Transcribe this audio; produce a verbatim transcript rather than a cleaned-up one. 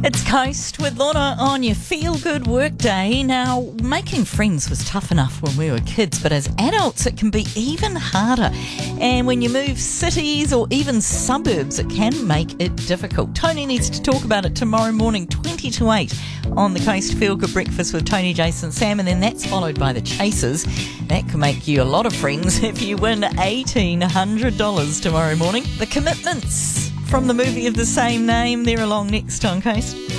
It's Coast with Lorna on your feel-good work day. Now, making friends was tough enough when we were kids, but as adults it can be even harder. And when you move cities or even suburbs, it can make it difficult. Tony needs to talk about it tomorrow morning, twenty to eight, on the Coast Feel Good Breakfast with Tony, Jason, Sam, and then that's followed by the Chasers. That can make you a lot of friends if you win eighteen hundred dollars tomorrow morning. The Commitments from the movie of the same name, they're along next on Coast.